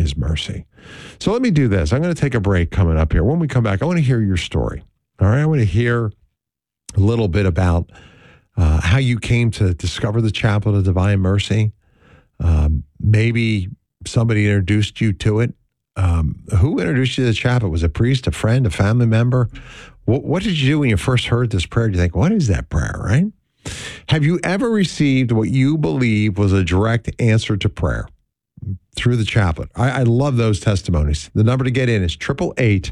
his mercy. So let me do this. I'm going to take a break coming up here. When we come back, I want to hear your story. All right. I want to hear a little bit about how you came to discover the Chaplet of Divine Mercy. Maybe somebody introduced you to it. Who introduced you to the chaplet? Was it a priest, a friend, a family member? What did you do when you first heard this prayer? Did you think, what is that prayer, right? Have you ever received what you believe was a direct answer to prayer through the chaplet? I love those testimonies. The number to get in is 888-914-9149,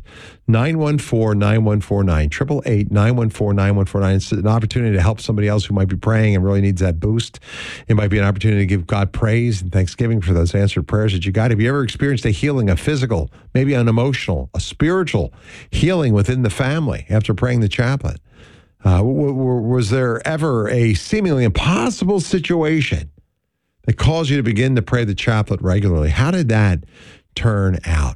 888-914-9149. It's an opportunity to help somebody else who might be praying and really needs that boost. It might be an opportunity to give God praise and thanksgiving for those answered prayers that you got. Have you ever experienced a healing, a physical, maybe an emotional, a spiritual healing within the family after praying the chaplet? Was there ever a seemingly impossible situation that caused you to begin to pray the chaplet regularly? How did that turn out?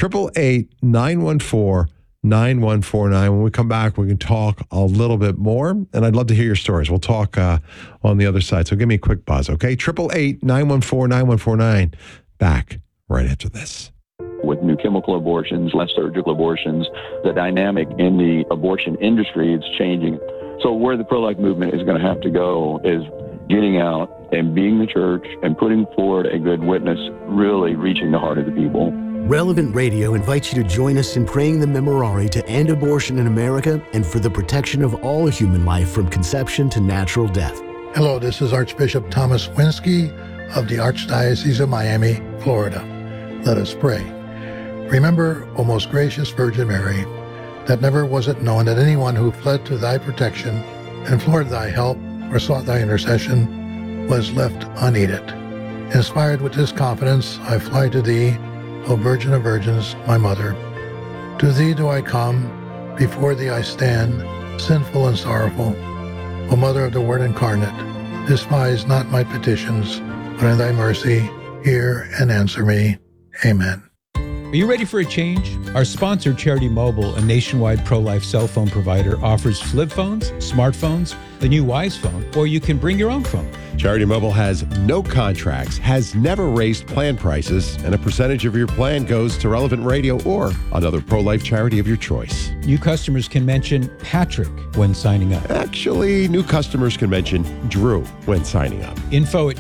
888-914-9149. When we come back, we can talk a little bit more, and I'd love to hear your stories. We'll talk on the other side, so give me a quick buzz, okay? 888-914-9149. Back right after this. With new chemical abortions, less surgical abortions, the dynamic in the abortion industry is changing. So where the pro-life movement is going to have to go is getting out and being the church and putting forward a good witness, really reaching the heart of the people. Relevant Radio invites you to join us in praying the Memorare to end abortion in America and for the protection of all human life from conception to natural death. Hello, this is Archbishop Thomas Winsky of the Archdiocese of Miami, Florida. Let us pray. Remember, O most gracious Virgin Mary, that never was it known that anyone who fled to thy protection, implored thy help, or sought thy intercession, was left unaided. Inspired with this confidence, I fly to thee, O Virgin of Virgins, my Mother. To thee do I come, before thee I stand, sinful and sorrowful. O Mother of the Word incarnate, despise not my petitions, but in thy mercy hear and answer me. Amen. Are you ready for a change? Our sponsor, Charity Mobile, a nationwide pro-life cell phone provider, offers flip phones, smartphones, the new Wise phone, or you can bring your own phone. Charity Mobile has no contracts, has never raised plan prices, and a percentage of your plan goes to Relevant Radio or another pro-life charity of your choice. New customers can mention Patrick when signing up. Actually, new customers can mention Drew when signing up. Info at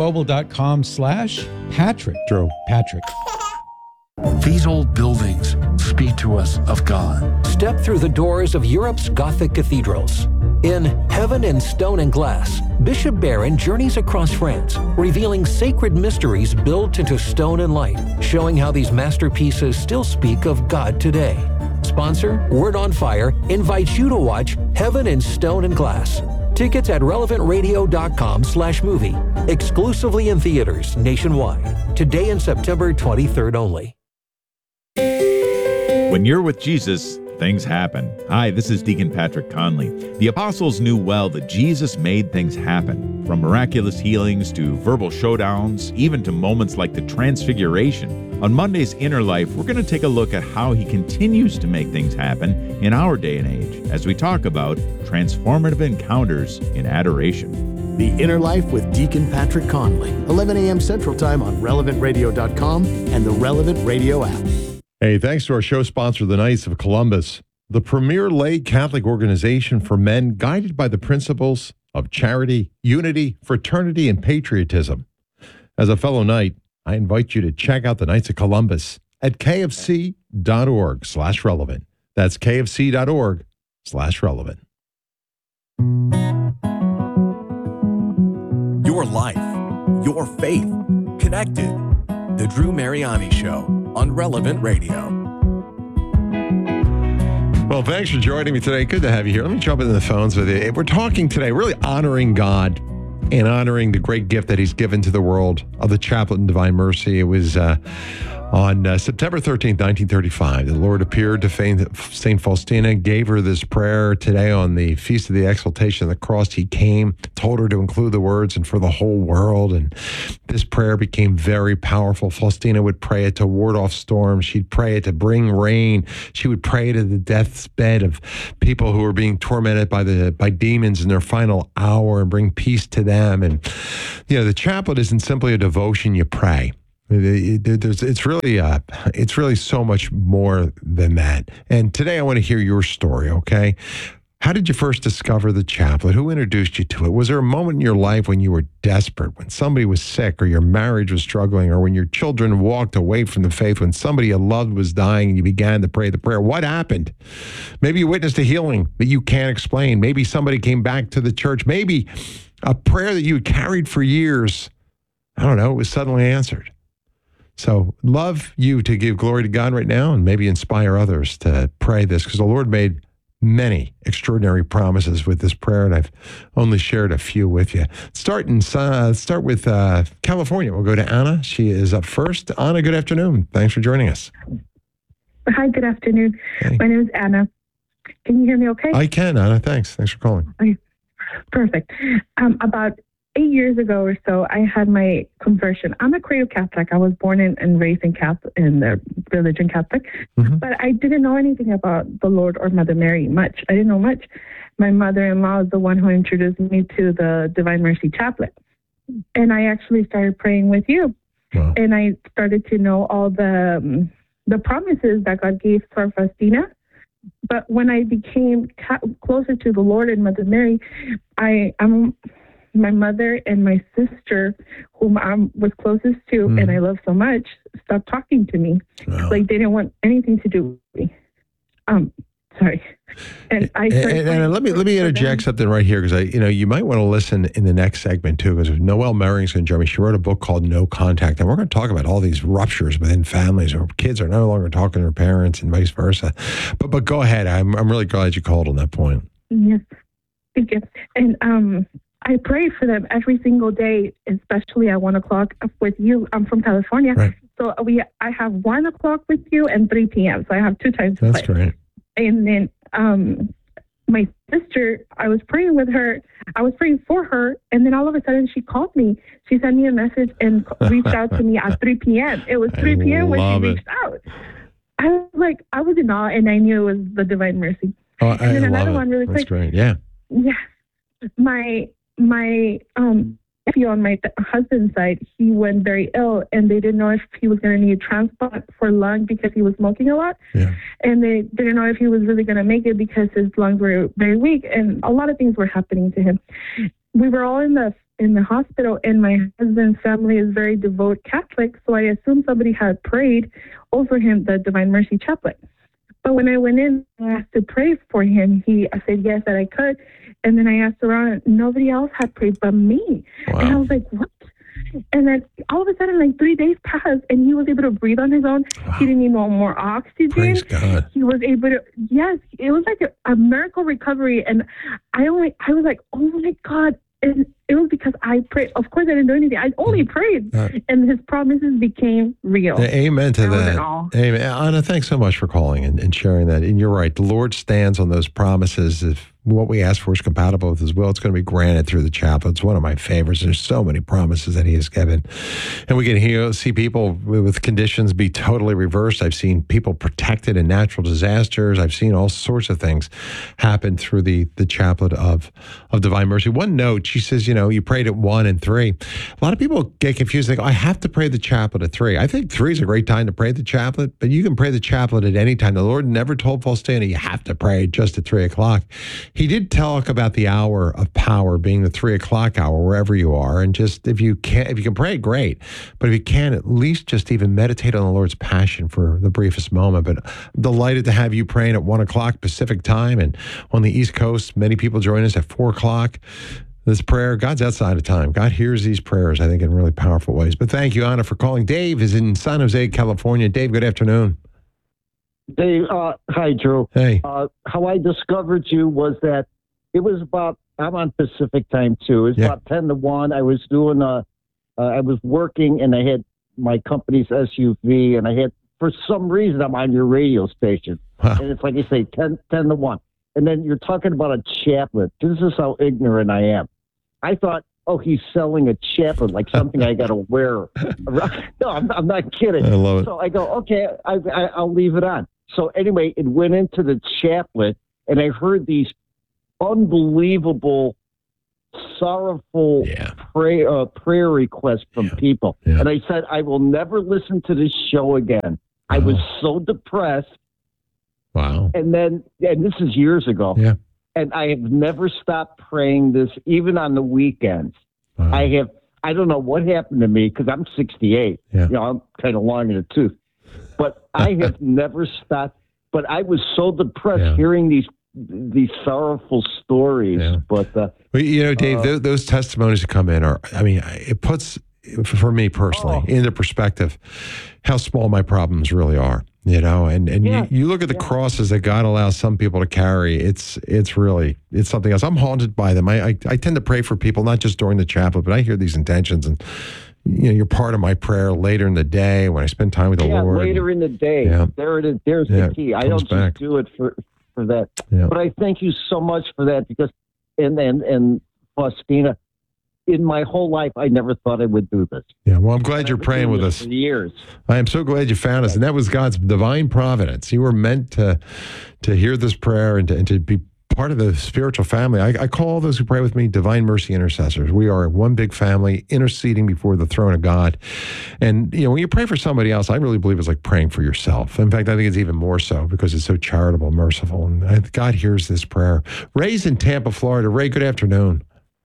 CharityMobile.com/Patrick. Drew. Patrick. These old buildings speak to us of God. Step through the doors of Europe's Gothic cathedrals. In Heaven in Stone and Glass, Bishop Barron journeys across France, revealing sacred mysteries built into stone and light, showing how these masterpieces still speak of God today. Sponsor, Word on Fire, invites you to watch Heaven in Stone and Glass. Tickets at relevantradio.com/movie. Exclusively in theaters nationwide. Today and September 23rd only. When you're with Jesus, things happen. Hi, this is Deacon Patrick Conley. The apostles knew well that Jesus made things happen, from miraculous healings to verbal showdowns, even to moments like the Transfiguration. On Monday's Inner Life, we're going to take a look at how he continues to make things happen in our day and age as we talk about transformative encounters in adoration. The Inner Life with Deacon Patrick Conley, 11 a.m. Central Time on RelevantRadio.com and the Relevant Radio app. Hey, thanks to our show sponsor, the Knights of Columbus, the premier lay Catholic organization for men guided by the principles of charity, unity, fraternity, and patriotism. As a fellow Knight, I invite you to check out the Knights of Columbus at kfc.org/relevant. That's kfc.org/relevant. Your life, your faith, connected. The Drew Mariani Show on Relevant Radio. Well, thanks for joining me today. Good to have you here. Let me jump into the phones with you. We're talking today, really honoring God and honoring the great gift that he's given to the world of the Chaplet in Divine Mercy. It was on September 13th, 1935. The Lord appeared to St. Faustina, gave her this prayer. Today on the Feast of the Exaltation of the Cross, he came, told her to include the words, and for the whole world. And this prayer became very powerful. Faustina would pray it to ward off storms. She'd pray it to bring rain. She would pray it at the death's bed of people who were being tormented by demons in their final hour and bring peace to them. And, the chaplet isn't simply a devotion you pray. It's really so much more than that. And today I want to hear your story, okay? How did you first discover the chaplet? Who introduced you to it? Was there a moment in your life when you were desperate, when somebody was sick or your marriage was struggling, or when your children walked away from the faith, when somebody you loved was dying and you began to pray the prayer? What happened? Maybe you witnessed a healing that you can't explain. Maybe somebody came back to the church. Maybe a prayer that you had carried for years, I don't know, it was suddenly answered. So love you to give glory to God right now and maybe inspire others to pray this, because the Lord made many extraordinary promises with this prayer, and I've only shared a few with you. Start with California. We'll go to Anna. She is up first. Anna, good afternoon. Thanks for joining us. Hi, good afternoon. Hey. My name is Anna. Can you hear me okay? I can, Anna. Thanks. Thanks for calling. Okay. Perfect. About 8 years ago or so, I had my conversion. I'm a credo Catholic. I was born and raised in the religion Catholic, but I didn't know anything about the Lord or Mother Mary much. I didn't know much. My mother-in-law is the one who introduced me to the Divine Mercy Chaplet, and I actually started praying with you, and I started to know all the promises that God gave Sor Faustina. But when I became closer to the Lord and Mother Mary, my mother and my sister, whom I was closest to and I love so much, stopped talking to me. Like they didn't want anything to do with me. Sorry. And let me interject something right here, because you might want to listen in the next segment too, because Noelle Merring's Germany, she wrote a book called No Contact, and we're going to talk about all these ruptures within families where kids are no longer talking to their parents and vice versa. But go ahead. I'm really glad you called on that point. Yes, thank you. And I pray for them every single day, especially at 1 o'clock with you. I'm from California, right. So I have 1 o'clock with you and 3 p.m. So I have 2 times to That's play. great. And then my sister, I was praying with her. I was praying for her, and then all of a sudden she called me. She sent me a message and reached out to me at 3 p.m. It was 3 p.m. when she reached out. I was in awe, and I knew it was the Divine Mercy. Oh, and then another one really That's quick. great. Yeah. Yeah. My nephew on my husband's side, he went very ill, and they didn't know if he was going to need a transplant for lung because he was smoking a lot. Yeah. And they didn't know if he was really going to make it because his lungs were very weak, and a lot of things were happening to him. We were all in the hospital, and my husband's family is very devout Catholic, so I assumed somebody had prayed over him the Divine Mercy Chaplet. But when I went in and asked to pray for him, I said yes, that I could. And then I asked around, nobody else had prayed but me. Wow. And I was like, what? And then all of a sudden, 3 days passed, and he was able to breathe on his own. Wow. He didn't need no more oxygen. Praise God. He was able to, yes, it was like a miracle recovery. And I was like, oh my God. And it was because I prayed. Of course, I didn't do anything. I only prayed, and his promises became real. Amen to that. Amen. Anna, thanks so much for calling and sharing that. And you're right. The Lord stands on those promises. If what we ask for is compatible with His will, it's going to be granted through the chaplet. It's one of my favorites. There's so many promises that He has given. And we can see people with conditions be totally reversed. I've seen people protected in natural disasters. I've seen all sorts of things happen through the chaplet of Divine Mercy. One note, she says, you prayed at 1 and 3. A lot of people get confused. They go, I have to pray the chaplet at 3. I think 3 is a great time to pray the chaplet, but you can pray the chaplet at any time. The Lord never told Faustina you have to pray just at 3 o'clock. He did talk about the hour of power being the 3 o'clock hour wherever you are. And just if you can pray, great. But if you can, at least just even meditate on the Lord's passion for the briefest moment. But I'm delighted to have you praying at 1 o'clock Pacific time. And on the East Coast, many people join us at 4 o'clock. This prayer, God's outside of time. God hears these prayers, I think, in really powerful ways. But thank you, Anna, for calling. Dave is in San Jose, California. Dave, good afternoon. Dave, hi, Drew. Hey. How I discovered you was that it was about, I'm on Pacific time too. It was about 10 to 1. I was doing, I was working and I had my company's SUV and I had, for some reason, I'm on your radio station. Wow. And it's like you say, 10 to 1. And then you're talking about a chaplet. This is how ignorant I am. I thought, oh, he's selling a chaplet, like something I got to wear. No, I'm not kidding. I love it. So I go, okay, I'll leave it on. So anyway, it went into the chaplet, and I heard these unbelievable sorrowful prayer requests from people. Yeah. And I said, I will never listen to this show again. I was so depressed. Wow. And this is years ago. Yeah. And I have never stopped praying this, even on the weekends. Wow. I don't know what happened to me because I'm 68. Yeah. I'm kind of long in the tooth. But I have never stopped. But I was so depressed hearing these sorrowful stories. Yeah. But Dave, those testimonies that come in it puts, for me personally, into perspective how small my problems really are. You look at the crosses that God allows some people to carry. It's something else. I'm haunted by them. I tend to pray for people, not just during the chaplet, but I hear these intentions, and you're part of my prayer later in the day when I spend time with the Lord. Later in the day. Yeah. There it is. There's the key. I don't just do it for that. Yeah. But I thank you so much for that because, and Faustina, in my whole life, I never thought I would do this. Yeah, well, I'm glad you're praying with us. For years. I am so glad you found us, and that was God's divine providence. You were meant to hear this prayer and to be part of the spiritual family. I call all those who pray with me divine mercy intercessors. We are one big family interceding before the throne of God. And, when you pray for somebody else, I really believe it's like praying for yourself. In fact, I think it's even more so because it's so charitable and merciful. And God hears this prayer. Ray's in Tampa, Florida. Ray, good afternoon.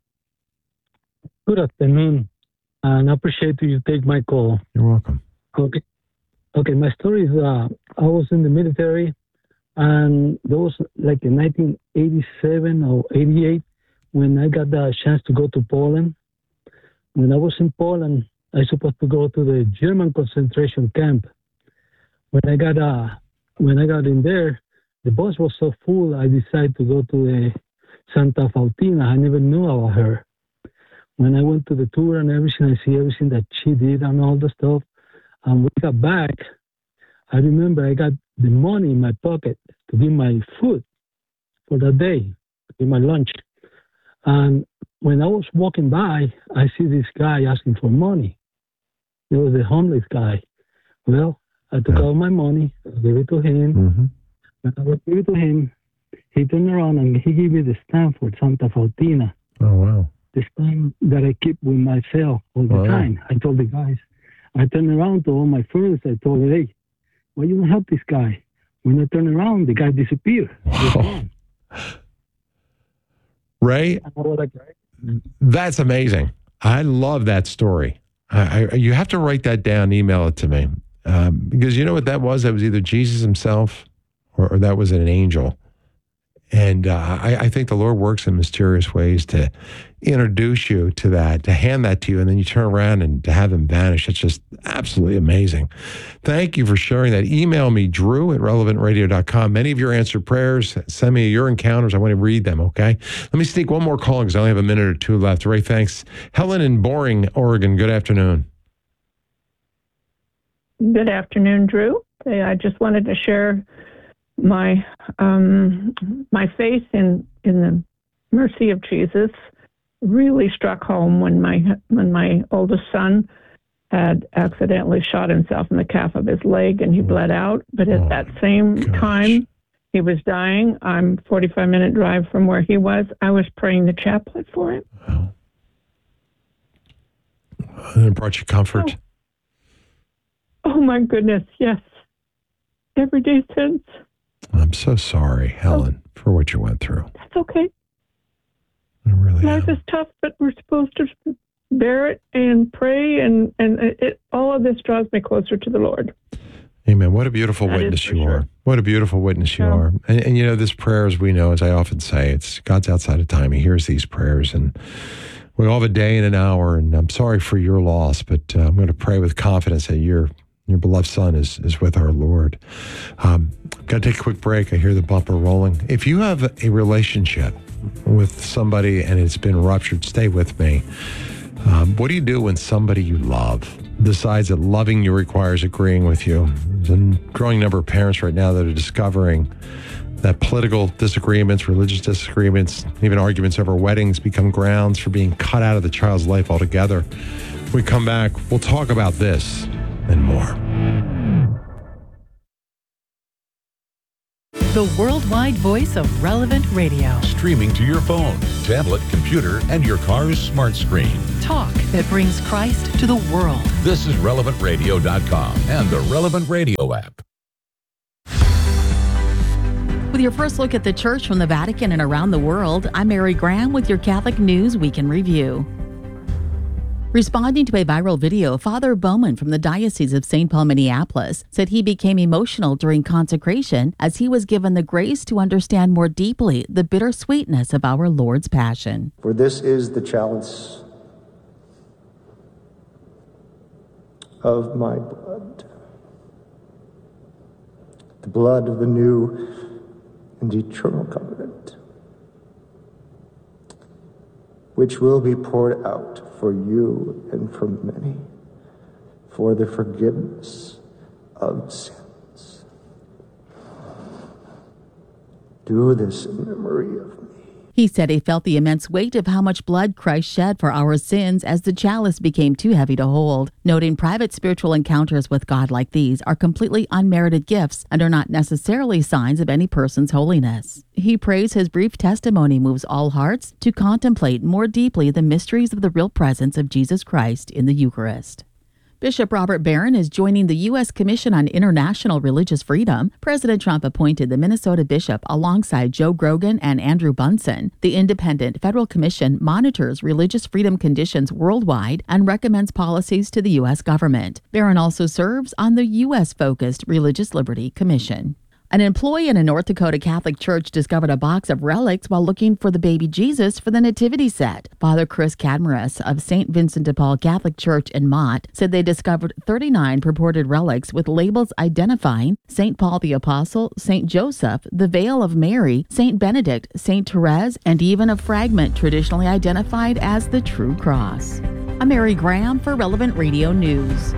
Good afternoon, and I appreciate you take my call. You're welcome. Okay. My story is I was in the military, and there was like in 1987 or 88 when I got the chance to go to Poland. When I was in Poland, I was supposed to go to the German concentration camp. When I got in there, the bus was so full, I decided to go to the Santa Faustina. I never knew about her. When I went to the tour and everything, I see everything that she did and all the stuff. And we got back, I remember I got the money in my pocket to give my food for that day, to give my lunch. And when I was walking by, I see this guy asking for money. It was a homeless guy. Well, I took out my money, I gave it to him. Mm-hmm. When I would give it to him, he turned around and he gave me the stamp for Santa Faustina. Oh, wow. The stamp that I keep with myself all the time. I told the guys. I turned around to all my friends. I told them, hey, why you don't help this guy? When I turned around, the guy disappeared. Wow. Ray, that's amazing. I love that story. You have to write that down, email it to me. Because you know what that was? That was either Jesus himself or that was an angel. And I think the Lord works in mysterious ways to introduce you to that, to hand that to you, and then you turn around and to have them vanish. It's just absolutely amazing. Thank you for sharing that. Email me, drew@relevantradio.com. Many of your answered prayers, send me your encounters. I want to read them, okay? Let me sneak one more call because I only have a minute or two left. Ray, thanks. Helen in Boring, Oregon, good afternoon. Good afternoon, Drew. I just wanted to share my faith in the mercy of Jesus really struck home when my oldest son had accidentally shot himself in the calf of his leg and he bled out. But at that same time he was dying, I'm 45-minute drive from where he was. I was praying the chaplet for him. Wow. And it brought you comfort. Oh my goodness, yes. Every day since. I'm so sorry, Helen, for what you went through. That's okay. I really Life is tough, but we're supposed to bear it and pray, and all of this draws me closer to the Lord. Amen. What a beautiful witness you are. What a beautiful witness you are. And this prayer, as we know, as I often say, it's God's outside of time. He hears these prayers, and we all have a day and an hour, and I'm sorry for your loss, but I'm going to pray with confidence that your beloved son is with our Lord. Got to take a quick break. I hear the bumper rolling. If you have a relationship with somebody and it's been ruptured, stay with me. What do you do when somebody you love decides that loving you requires agreeing with you? There's a growing number of parents right now that are discovering that political disagreements, religious disagreements, even arguments over weddings become grounds for being cut out of the child's life altogether. When we come back, we'll talk about this and more. the worldwide voice of Relevant Radio. Streaming to your phone, tablet, computer, and your car's smart screen. Talk that brings Christ to the world. This is RelevantRadio.com and the Relevant Radio app. With your first look at the church from the Vatican and around the world, I'm Mary Graham with your Catholic News Week in Review. Responding to a viral video, Father Bowman from the Diocese of St. Paul, Minneapolis, said he became emotional during consecration as he was given the grace to understand more deeply the bittersweetness of our Lord's Passion. For this is the chalice of my blood, the blood of the new and eternal covenant, which will be poured out for you and for many, for the forgiveness of sins. Do this in memory of me. He said he felt the immense weight of how much blood Christ shed for our sins as the chalice became too heavy to hold, noting private spiritual encounters with God like these are completely unmerited gifts and are not necessarily signs of any person's holiness. He prays his brief testimony moves all hearts to contemplate more deeply the mysteries of the real presence of Jesus Christ in the Eucharist. Bishop Robert Barron is joining the U.S. Commission on International Religious Freedom. President Trump appointed the Minnesota bishop alongside Joe Grogan and Andrew Bunson. The independent federal commission monitors religious freedom conditions worldwide and recommends policies to the U.S. government. Barron also serves on the U.S.-focused Religious Liberty Commission. An employee in a North Dakota Catholic church discovered a box of relics while looking for the baby Jesus for the nativity set. Father Chris Cadmaris of St. Vincent de Paul Catholic Church in Mott said they discovered 39 purported relics with labels identifying St. Paul the Apostle, St. Joseph, the Veil of Mary, St. Benedict, St. Therese, and even a fragment traditionally identified as the True Cross. I'm Mary Graham for Relevant Radio News.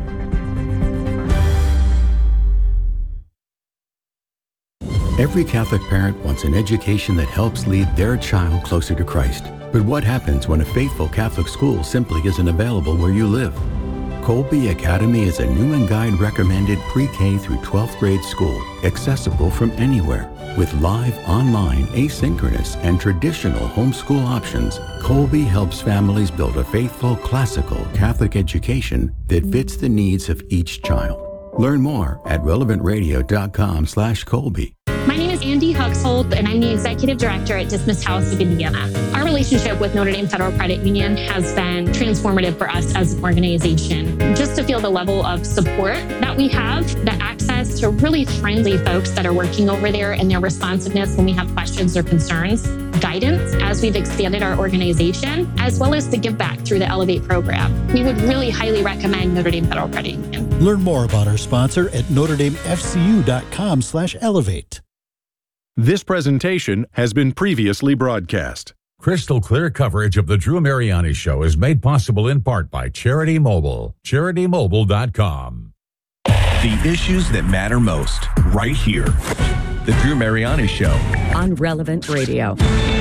Every Catholic parent wants an education that helps lead their child closer to Christ. But what happens when a faithful Catholic school simply isn't available where you live? Colby Academy is a new and guide recommended pre-K through 12th grade school, accessible from anywhere. With live, online, asynchronous, and traditional homeschool options, Colby helps families build a faithful, classical Catholic education that fits the needs of each child. Learn more at relevantradio.com/Colby. My name is Andy Huxhold, and I'm the Executive Director at Dismissed House of Indiana. Our relationship with Notre Dame Federal Credit Union has been transformative for us as an organization. Just to feel the level of support that we have, the access to really friendly folks that are working over there and their responsiveness when we have questions or concerns, guidance as we've expanded our organization, as well as the give back through the Elevate program. We would really highly recommend Notre Dame Federal Credit Union. Learn more about our sponsor at NotreDameFCU.com/elevate. This presentation has been previously broadcast. Crystal clear coverage of the Drew Mariani Show is made possible in part by Charity Mobile. CharityMobile.com. The issues that matter most, right here. The Drew Mariani Show. On Relevant Radio.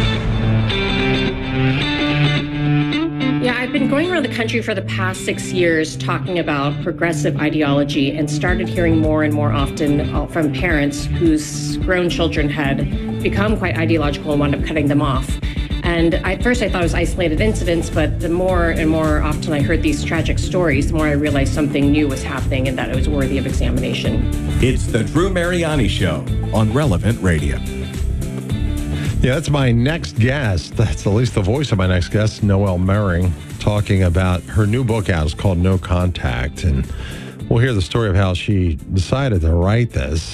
Yeah, I've been going around the country for the past 6 years talking about progressive ideology and started hearing more and more often from parents whose grown children had become quite ideological and wound up cutting them off. And at first I thought it was isolated incidents, but the more and more often I heard these tragic stories, the more I realized something new was happening and that it was worthy of examination. It's the Drew Mariani Show on Relevant Radio. Yeah, that's my next guest. That's at least the voice of my next guest, Noelle Mering, talking about her new book out. It's called No Contact. And we'll hear the story of how she decided to write this.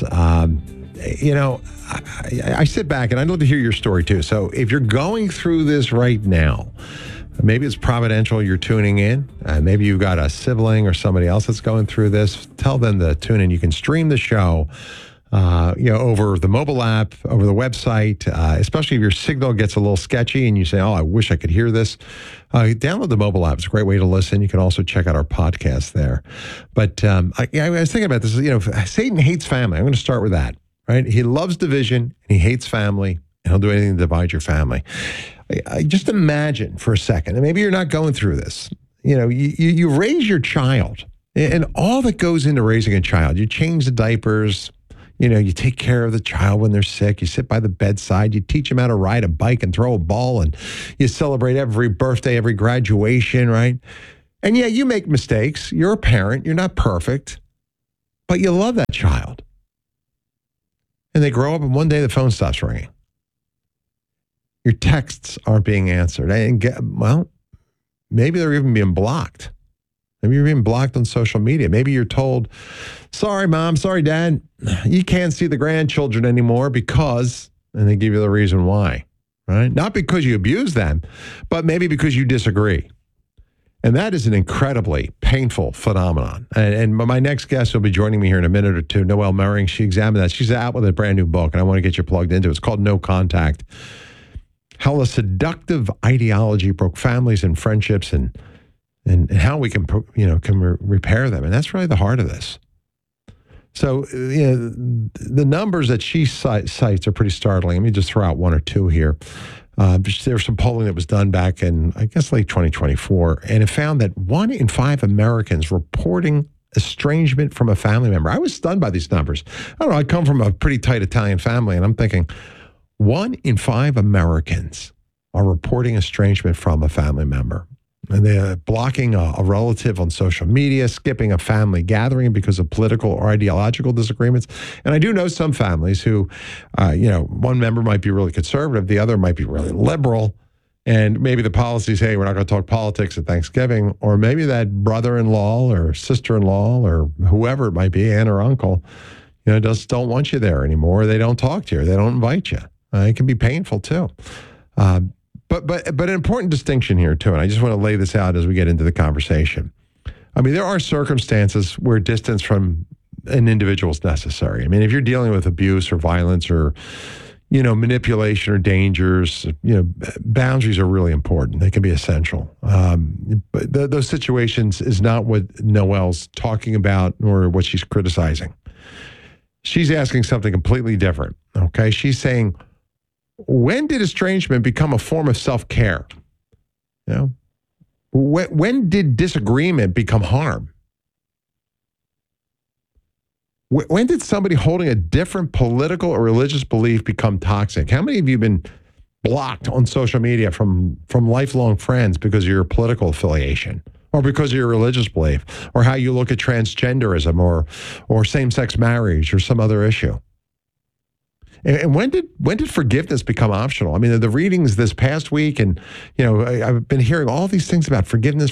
I sit back and I'd love to hear your story too. So if you're going through this right now, maybe it's providential you're tuning in. Maybe you've got a sibling or somebody else that's going through this. Tell them to tune in. You can stream the show over the mobile app, over the website, especially if your signal gets a little sketchy and you say, oh, I wish I could hear this. Download the mobile app. It's a great way to listen. You can also check out our podcast there. But I was thinking about this. Satan hates family. I'm going to start with that, right? He loves division and he hates family, and he'll do anything to divide your family. I just imagine for a second, and maybe you're not going through this. You raise your child and all that goes into raising a child. You change the diapers, You take care of the child when they're sick. You sit by the bedside. You teach them how to ride a bike and throw a ball, and you celebrate every birthday, every graduation, right? And yeah, you make mistakes. You're a parent. You're not perfect, but you love that child. And they grow up, and one day the phone stops ringing. Your texts aren't being answered. And maybe they're even being blocked. Maybe you're being blocked on social media. Maybe you're told, sorry, Mom, sorry, Dad, you can't see the grandchildren anymore because, and they give you the reason why, right? Not because you abuse them, but maybe because you disagree. And that is an incredibly painful phenomenon. And my next guest will be joining me here in a minute or two, Noelle Mering. She examined that. She's out with a brand new book, and I want to get you plugged into it. It's called No Contact: How a Seductive Ideology Broke Families and Friendships, and how we can repair them. And that's really the heart of this. So, the numbers that she cites are pretty startling. Let me just throw out one or two here. There was some polling that was done back in, I guess, late 2024, and it found that 1 in 5 Americans reporting estrangement from a family member. I was stunned by these numbers. I don't know, I come from a pretty tight Italian family, and I'm thinking 1 in 5 Americans are reporting estrangement from a family member. And they're blocking a relative on social media, skipping a family gathering because of political or ideological disagreements. And I do know some families who, one member might be really conservative, the other might be really liberal. And maybe the policies, hey, we're not going to talk politics at Thanksgiving. Or maybe that brother-in-law or sister-in-law or whoever it might be, aunt or uncle, just don't want you there anymore. They don't talk to you. They don't invite you. It can be painful too. But an important distinction here, too, and I just want to lay this out as we get into the conversation. I mean, there are circumstances where distance from an individual is necessary. I mean, if you're dealing with abuse or violence or, manipulation or dangers, boundaries are really important. They can be essential. But those situations is not what Noelle's talking about or what she's criticizing. She's asking something completely different, okay? She's saying, when did estrangement become a form of self-care? When did disagreement become harm? When did somebody holding a different political or religious belief become toxic? How many of you have been blocked on social media from lifelong friends because of your political affiliation or because of your religious belief or how you look at transgenderism or same-sex marriage or some other issue? And when did forgiveness become optional? I mean, the readings this past week, and I've been hearing all these things about forgiveness.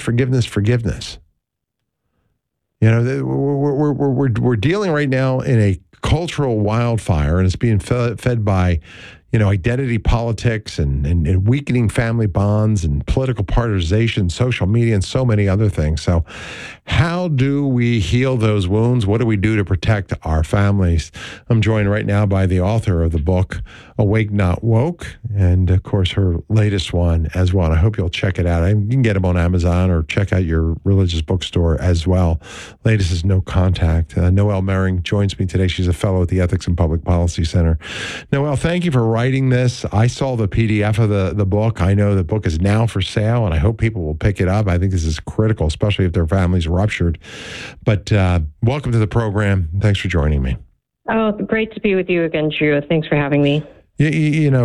We're dealing right now in a cultural wildfire, and it's being fed by identity politics and weakening family bonds and political polarization, social media, and so many other things. So how do we heal those wounds? What do we do to protect our families? I'm joined right now by the author of the book, Awake Not Woke, and of course her latest one as well. And I hope you'll check it out. You can get them on Amazon or check out your religious bookstore as well. Latest is No Contact. Noelle Mering joins me today. She's a fellow at the Ethics and Public Policy Center. Noelle, thank you for writing this. I saw the PDF of the book. I know the book is now for sale, and I hope people will pick it up. I think this is critical, especially if their families are ruptured. But welcome to the program. Thanks for joining me. Oh, great to be with you again, Drew. Thanks for having me. Let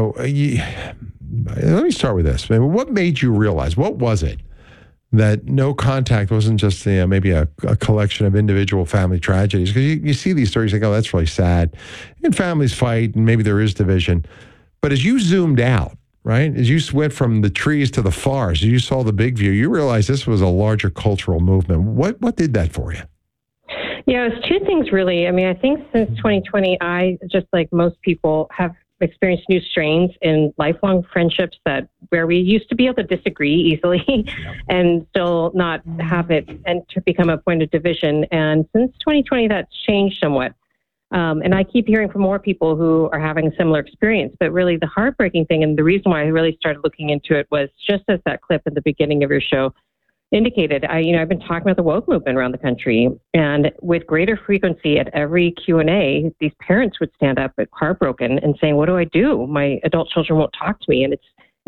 me start with this. What made you realize, what was it that No Contact wasn't just maybe a collection of individual family tragedies? Because you see these stories, you think, oh, that's really sad. And families fight, and maybe there is division. But as you zoomed out, right, as you went from the trees to the forest, you saw the big view, you realized this was a larger cultural movement. What did that for you? Yeah, it was two things, really. I mean, I think since 2020, I, just like most people, have experienced new strains in lifelong friendships where we used to be able to disagree easily and still not have it and to become a point of division. And since 2020, that's changed somewhat. And I keep hearing from more people who are having a similar experience. But really the heartbreaking thing, and the reason why I really started looking into it, was just as that clip at the beginning of your show indicated. I've been talking about the woke movement around the country, and with greater frequency at every Q&A, these parents would stand up heartbroken and saying, "What do I do? My adult children won't talk to me." And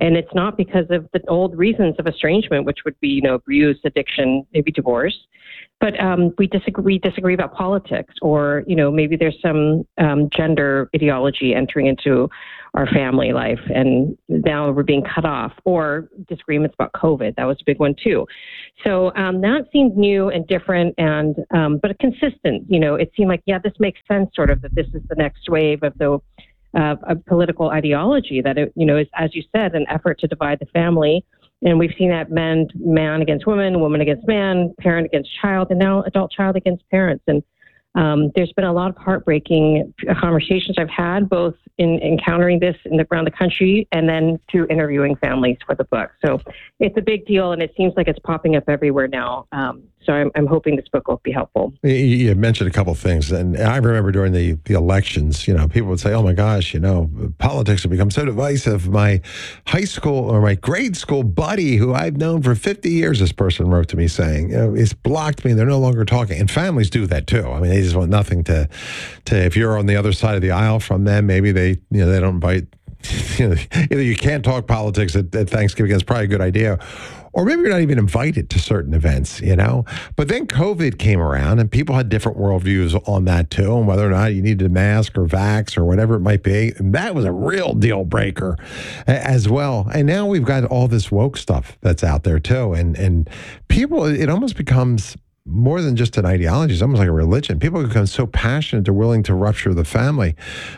And it's not because of the old reasons of estrangement, which would be, abuse, addiction, maybe divorce. But we disagree about politics, or, maybe there's some gender ideology entering into our family life, and now we're being cut off, or disagreements about COVID. That was a big one too. So that seemed new and different, and but consistent. It seemed like, this makes sense, sort of, that this is the next wave of the a political ideology that it, is, as you said, an effort to divide the family. And we've seen that man against woman against man, parent against child, and now adult child against parents. And there's been a lot of heartbreaking conversations I've had, both in encountering this around the country and then through interviewing families for the book. So it's a big deal, and it seems like it's popping up everywhere now. So I'm hoping this book will be helpful. You mentioned a couple of things, and I remember during the elections, people would say, oh my gosh, politics have become so divisive. My high school or my grade school buddy, who I've known for 50 years, this person wrote to me saying, it's blocked me. They're no longer talking. And families do that too. I mean, they just want nothing to if you're on the other side of the aisle from them, maybe they don't invite, either you can't talk politics at Thanksgiving, it's probably a good idea, or maybe you're not even invited to certain events, But then COVID came around, and people had different worldviews on that too, and whether or not you needed a mask or vax or whatever it might be. And that was a real deal breaker as well. And now we've got all this woke stuff that's out there too. And people, it almost becomes more than just an ideology. It's almost like a religion. People become so passionate they're willing to rupture the family.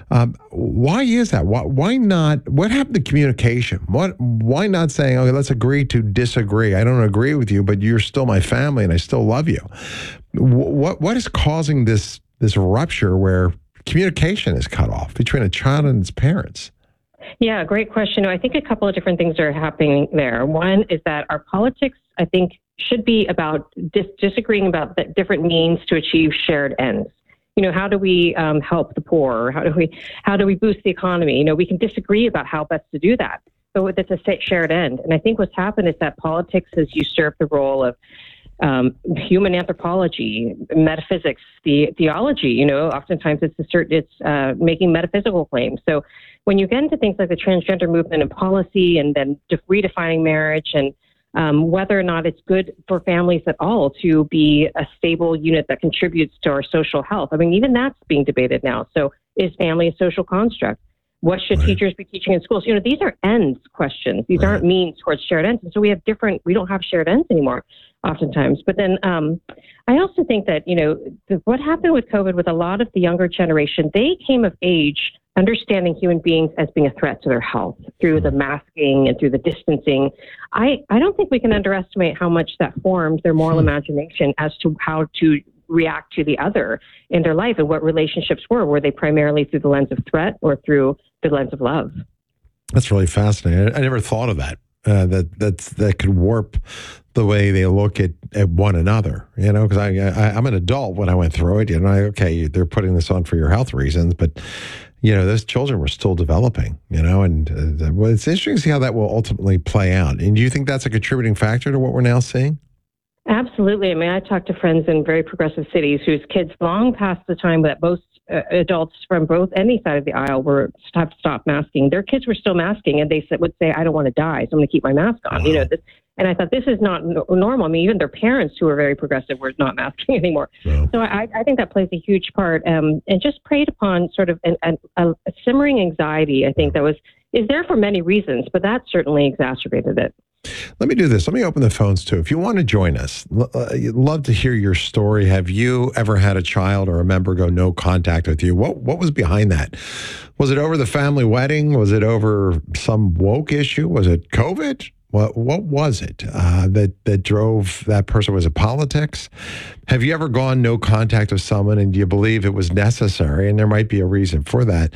Why is that? Why not? What happened to communication? Why not saying, okay, let's agree to disagree. I don't agree with you, but you're still my family and I still love you. What is causing this rupture where communication is cut off between a child and its parents? Yeah, great question. I think a couple of different things are happening there. One is that our politics, I think, should be about disagreeing about the different means to achieve shared ends. How do we help the poor? How do we boost the economy? We can disagree about how best to do that, but it's a shared end. And I think what's happened is that politics has usurped the role of human anthropology, metaphysics, theology. Oftentimes it's making metaphysical claims. So when you get into things like the transgender movement and policy, and then redefining marriage, and whether or not it's good for families at all to be a stable unit that contributes to our social health. I mean, even that's being debated now. So is family a social construct? What should teachers be teaching in schools? These are ends questions. These aren't means towards shared ends. And so we don't have shared ends anymore oftentimes. But then I also think that, what happened with COVID with a lot of the younger generation, they came of age understanding human beings as being a threat to their health through the masking and through the distancing. I don't think we can underestimate how much that formed their moral imagination as to how to react to the other in their life, and what relationships were. Were they primarily through the lens of threat or through the lens of love? That's really fascinating. I never thought of that. That could warp the way they look at one another, because I'm an adult when I went through it. Okay, they're putting this on for your health reasons, but those children were still developing, and it's interesting to see how that will ultimately play out. And do you think that's a contributing factor to what we're now seeing? Absolutely. I mean, I talk to friends in very progressive cities whose kids long past the time that most adults from any side of the aisle have stopped masking. Their kids were still masking, and they would say, I don't want to die, so I'm going to keep my mask on. And I thought, this is not normal. I mean, even their parents who are very progressive were not masking anymore. No. So I think that plays a huge part, and just preyed upon sort of a simmering anxiety, I think, is there for many reasons, but that certainly exacerbated it. Let me do this. Let me open the phones too. If you want to join us, I'd love to hear your story. Have you ever had a child or a member go no contact with you? What was behind that? Was it over the family wedding? Was it over some woke issue? Was it COVID? What was it that drove that person? Was it politics? Have you ever gone no contact with someone, and do you believe it was necessary? And there might be a reason for that.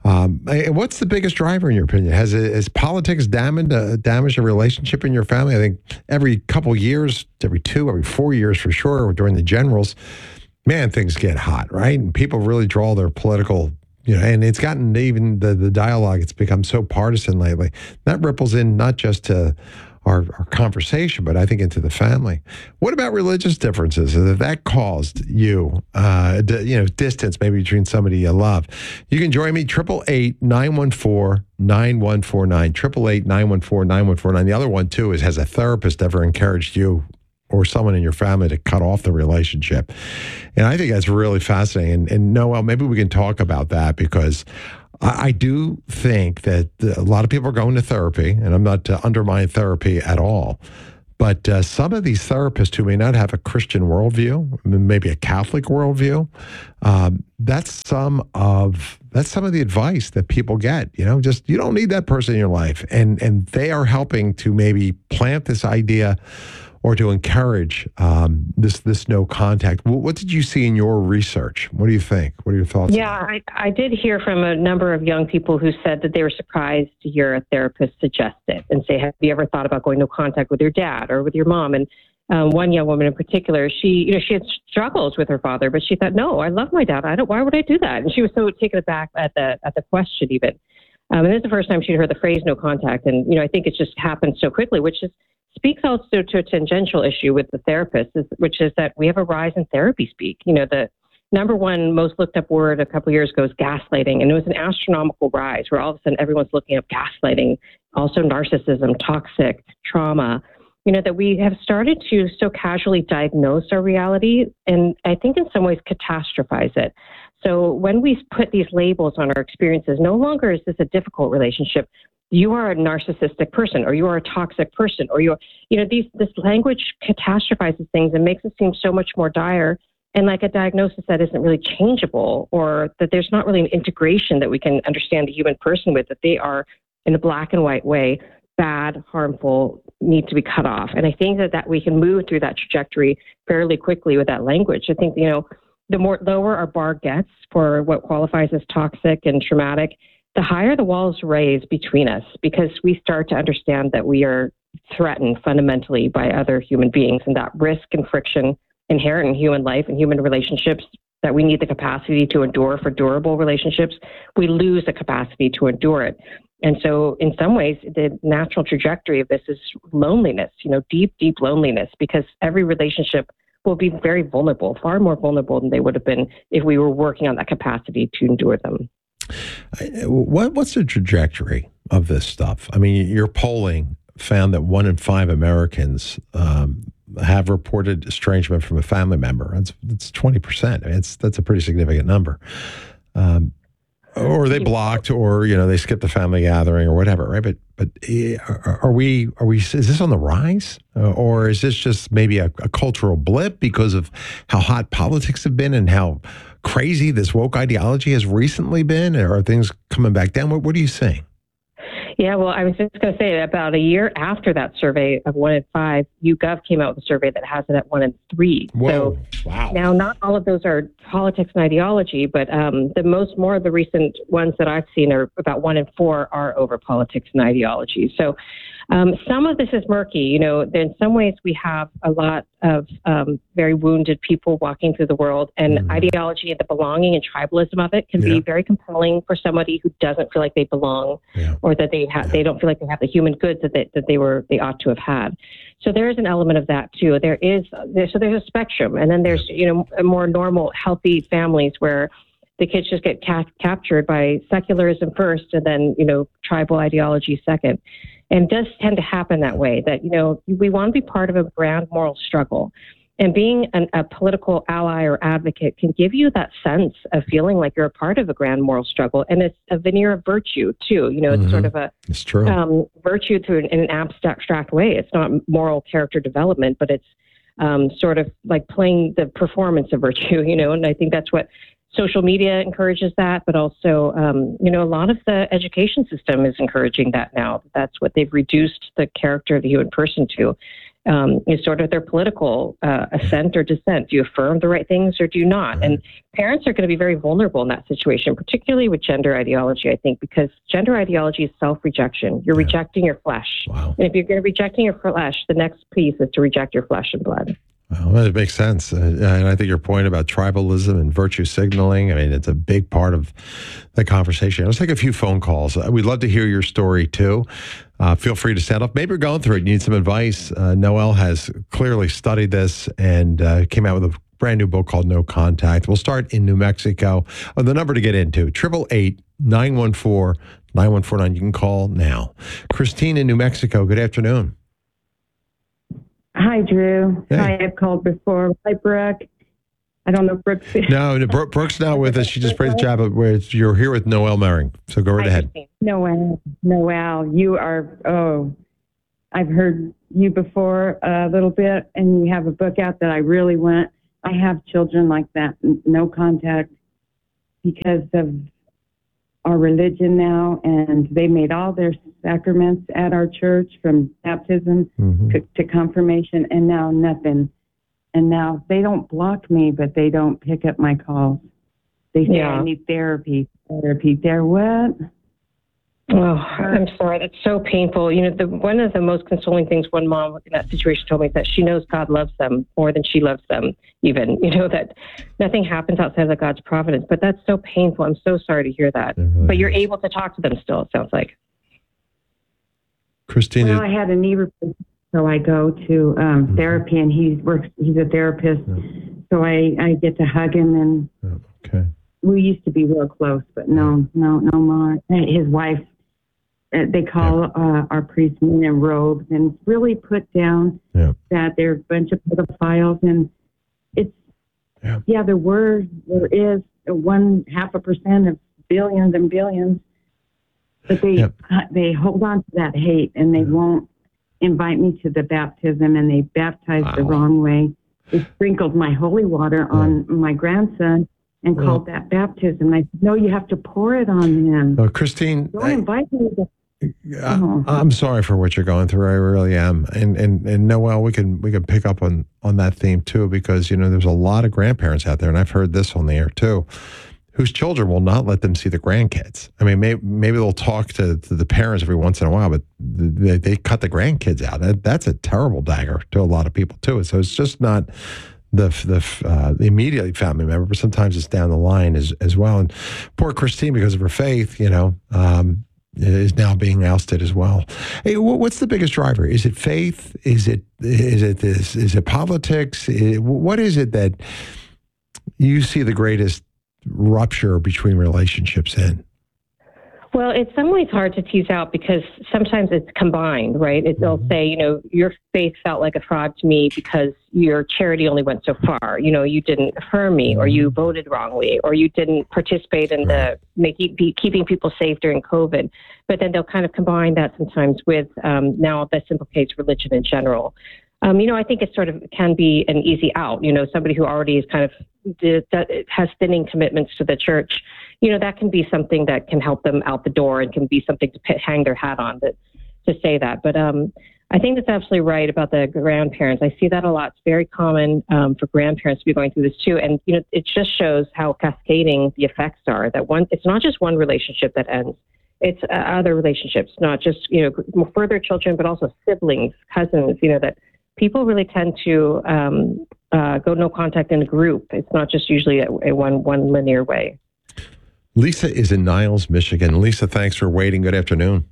What's the biggest driver in your opinion? Has politics damaged a relationship in your family? I think every couple years, every 4 years for sure, during the generals, man, things get hot, right? And people really draw their political, and it's gotten even the dialogue, it's become so partisan lately. That ripples in not just to our conversation, but I think into the family. What about religious differences? Has that caused you, distance maybe between somebody you love? You can join me, 888-914-9149, 888-914-9149. The other one, too, is, has a therapist ever encouraged you or someone in your family to cut off the relationship? And I think that's really fascinating. And Noel, maybe we can talk about that, because I do think that a lot of people are going to therapy, and I'm not undermining therapy at all. But some of these therapists who may not have a Christian worldview, maybe a Catholic worldview, that's some of the advice that people get. Just, you don't need that person in your life, and they are helping to maybe plant this idea or to encourage this no contact. What did you see in your research? What do you think? What are your thoughts? Yeah, I did hear from a number of young people who said that they were surprised to hear a therapist suggest it and say, have you ever thought about going no contact with your dad or with your mom? And one young woman in particular, she had struggles with her father, but she thought, no, I love my dad. Why would I do that? And she was so taken aback at the question even. And this is the first time she'd heard the phrase no contact. And, I think it just happened so quickly, which speaks also to a tangential issue with the therapist, which is that we have a rise in therapy speak. The number one most looked up word a couple of years ago is gaslighting. And it was an astronomical rise where all of a sudden everyone's looking up gaslighting, also narcissism, toxic, trauma, that we have started to so casually diagnose our reality. And I think in some ways catastrophize it. So when we put these labels on our experiences, no longer is this a difficult relationship. You are a narcissistic person, or you are a toxic person, or this language catastrophizes things and makes it seem so much more dire, and like a diagnosis that isn't really changeable, or that there's not really an integration that we can understand the human person with, that they are in a black and white way, bad, harmful, need to be cut off. And I think that we can move through that trajectory fairly quickly with that language. I think, the more lower our bar gets for what qualifies as toxic and traumatic, the higher the walls raise between us, because we start to understand that we are threatened fundamentally by other human beings, and that risk and friction inherent in human life and human relationships, that we need the capacity to endure for durable relationships, we lose the capacity to endure it. And so in some ways, the natural trajectory of this is loneliness, deep, deep loneliness, because every relationship will be very vulnerable, far more vulnerable than they would have been if we were working on that capacity to endure them. What's the trajectory of this stuff? I mean, your polling found that 1 in 5 Americans have reported estrangement from a family member. It's 20%. I mean, that's a pretty significant number. Or they blocked, or they skipped the family gathering, or whatever, right? But are we? Is this on the rise, or is this just maybe a cultural blip because of how hot politics have been and how crazy this woke ideology has recently been? Or are things coming back down? What are you saying? Yeah, well, I was just going to say that about a year after that survey of 1 in 5, YouGov came out with a survey that has it at 1 in 3. Whoa, so wow. Now, not all of those are politics and ideology, but more of the recent ones that I've seen are about 1 in 4 are over politics and ideology. So some of this is murky. In some ways we have a lot of very wounded people walking through the world, and ideology and the belonging and tribalism of it can be very compelling for somebody who doesn't feel like they belong, or that they don't feel like they have the human goods that they ought to have had. So there is an element of that too. There's a spectrum, and then there's a more normal, healthy families where the kids just get captured by secularism first, and then tribal ideology second. And it does tend to happen that way, that, we want to be part of a grand moral struggle. And being a political ally or advocate can give you that sense of feeling like you're a part of a grand moral struggle. And it's a veneer of virtue, too. It's sort of it's true. Virtue in an abstract way. It's not moral character development, but it's sort of like playing the performance of virtue, and I think that's what social media encourages that, but also, a lot of the education system is encouraging that now. That's what they've reduced the character of the human person to, is sort of their political assent or dissent. Do you affirm the right things or do you not? Right. And parents are going to be very vulnerable in that situation, particularly with gender ideology, I think, because gender ideology is self-rejection. You're rejecting your flesh. Wow. And if you're rejecting your flesh, the next piece is to reject your flesh and blood. Well, it makes sense. And I think your point about tribalism and virtue signaling, I mean, it's a big part of the conversation. Let's take a few phone calls. We'd love to hear your story, too. Feel free to stand up. Maybe you're going through it. You need some advice. Noelle has clearly studied this and came out with a brand new book called No Contact. We'll start in New Mexico. The number to get into, 888-914-9149. You can call now. Christine in New Mexico, good afternoon. Hi, Drew. Hey. Hi, I've called before. Hi, Brooke. I don't know if Brooke. No, Brooke's not with us. She just prayed the job. You're here with Noelle Mering. So go right ahead. Noelle, you are, I've heard you before a little bit, and you have a book out that I really want. I have children like that, no contact, because of our religion now, and they made all their sacraments at our church, from baptism to confirmation, and now nothing. And now they don't block me, but they don't pick up my calls. They say I need therapy. They're what? Oh, I'm sorry. That's so painful. You know, one of the most consoling things one mom in that situation told me is that she knows God loves them more than she loves them, even. You know, that nothing happens outside of God's providence. But that's so painful. I'm so sorry to hear that. Really but you're able to talk to them still, it sounds like. Christine. Well, I had a knee replacement, so I go to therapy, and he's a therapist. So I get to hug him, and we used to be real close, but no more. His wife, they call our priest men in robes, and really put down that they're a bunch of pedophiles, and it's there is 0.5% of billions and billions, but they hold on to that hate, and they won't invite me to the baptism, and they baptize the wrong way. They sprinkled my holy water on my grandson and called that baptism. I said, no, you have to pour it on him. Christine, don't invite me to. I'm sorry for what you're going through. I really am. And Noelle, we can pick up on that theme too, because, you know, there's a lot of grandparents out there, and I've heard this on the air too, whose children will not let them see the grandkids. I mean, maybe they'll talk to the parents every once in a while, but they cut the grandkids out. That's a terrible dagger to a lot of people too. So it's just not the immediate family member, but sometimes it's down the line as well. And poor Christine, because of her faith, you know, is now being ousted as well. Hey, what's the biggest driver? Is it faith? Is it politics? What is it that you see the greatest rupture between relationships in? Well, it's some ways hard to tease out because sometimes it's combined, right? They'll say, you know, your faith felt like a fraud to me because your charity only went so far. You know, you didn't affirm me, or you voted wrongly, or you didn't participate in keeping people safe during COVID. But then they'll kind of combine that sometimes with now this implicates religion in general. You know, I think it sort of can be an easy out. You know, somebody who already is kind of has thinning commitments to the church, you know, that can be something that can help them out the door and can be something to hang their hat on to say that. But I think that's absolutely right about the grandparents. I see that a lot. It's very common for grandparents to be going through this too. And, you know, it just shows how cascading the effects are. That it's not just one relationship that ends. It's other relationships, not just, you know, further children, but also siblings, cousins, you know, that people really tend to go no contact in a group. It's not just usually a one linear way. Lisa is in Niles, Michigan. Lisa, thanks for waiting. Good afternoon.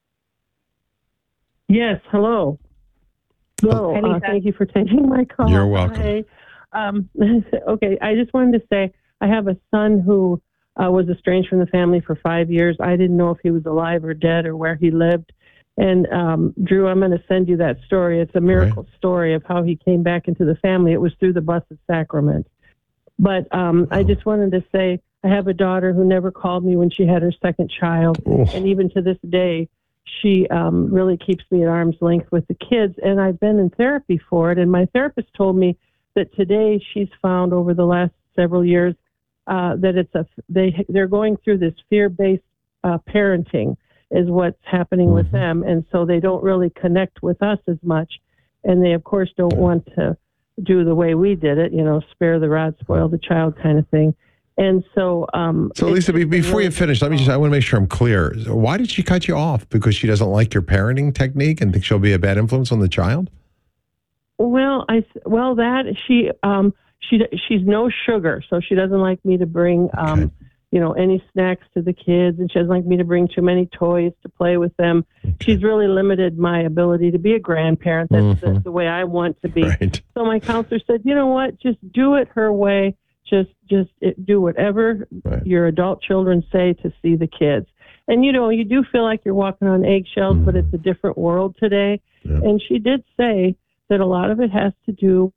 Yes, hello. Hello. Thank you for taking my call. You're welcome. Okay, I just wanted to say I have a son who was estranged from the family for 5 years. I didn't know if he was alive or dead or where he lived. And Drew, I'm going to send you that story. It's a miracle story of how he came back into the family. It was through the Blessed Sacrament. But I just wanted to say I have a daughter who never called me when she had her second child. And even to this day, she really keeps me at arm's length with the kids. And I've been in therapy for it. And my therapist told me that today she's found over the last several years that they're going through this fear-based parenting is what's happening with them. And so they don't really connect with us as much. And they, of course, don't want to do the way we did it, you know, spare the rod, spoil the child kind of thing. And so... so, Lisa, before you finish, I want to make sure I'm clear. Why did she cut you off? Because she doesn't like your parenting technique and thinks she'll be a bad influence on the child? Well, she's no sugar, so she doesn't like me to bring any snacks to the kids, and she doesn't like me to bring too many toys to play with them. Okay. She's really limited my ability to be a grandparent. That's the way I want to be. Right. So my counselor said, you know what, just do it her way. Just do whatever your adult children say to see the kids. And, you do feel like you're walking on eggshells, but it's a different world today. Yeah. And she did say that a lot of it has to do.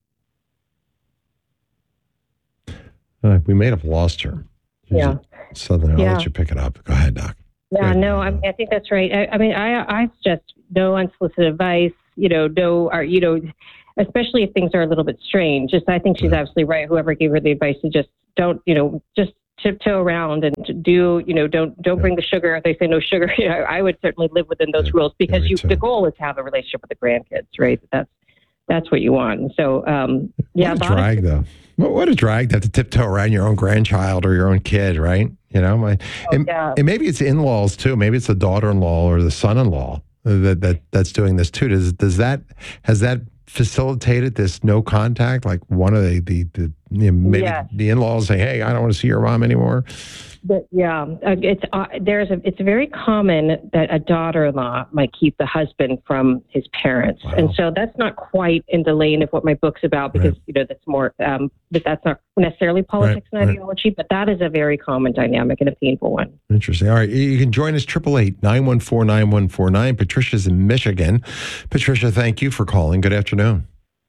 We may have lost her. Yeah. Suddenly, I'll let you pick it up. Go ahead, Doc. Yeah, no, I think that's right. I suggest no unsolicited advice, especially if things are a little bit strange. I think she's absolutely right. Whoever gave her the advice to just don't, just tiptoe around and don't bring the sugar. They say no sugar. I would certainly live within those rules because the goal is to have a relationship with the grandkids, right? That's what you want. So, What a drag, though. What a drag to have to tiptoe around your own grandchild or your own kid, right? And maybe it's in-laws too. Maybe it's the daughter-in-law or the son-in-law that's doing this too. Has that facilitated this no contact? Like one of the in-laws saying, "Hey, I don't want to see your mom anymore." It's very common that a daughter-in-law might keep the husband from his parents, and so that's not quite in the lane of what my book's about because that's more, but that's not necessarily politics and ideology, but that is a very common dynamic and a painful one. Interesting. All right, you can join us 888-914-9149. Patricia's in Michigan. Patricia, thank you for calling. Good afternoon.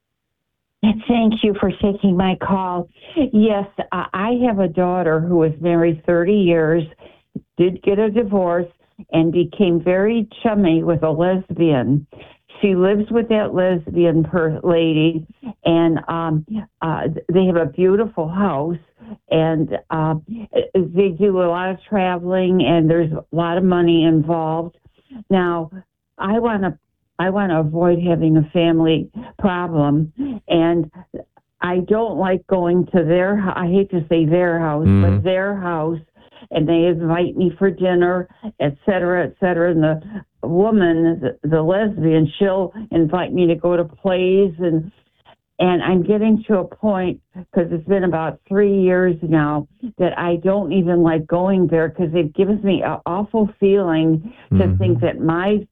Thank you for taking my call. Yes, I have a daughter who was married 30 years, did get a divorce, and became very chummy with a lesbian. She lives with that lesbian lady, and they have a beautiful house, and they do a lot of traveling, and there's a lot of money involved. Now, I want to avoid having a family problem, and I don't like going to I hate to say their house, but their house, and they invite me for dinner, et cetera, et cetera. And the woman, the lesbian, she'll invite me to go to plays, and I'm getting to a point, because it's been about 3 years now, that I don't even like going there because it gives me an awful feeling to think that my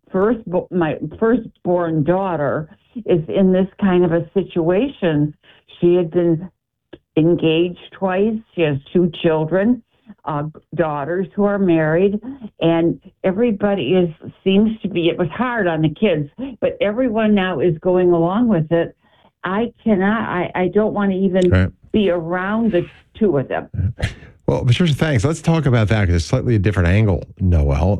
firstborn daughter is in this kind of a situation. She had been engaged twice. She has 2 children, daughters who are married, and everybody seems to be, it was hard on the kids, but everyone now is going along with it. I don't want to even be around the 2 of them. Well, Patricia, thanks. Let's talk about that because it's slightly a different angle, Noelle.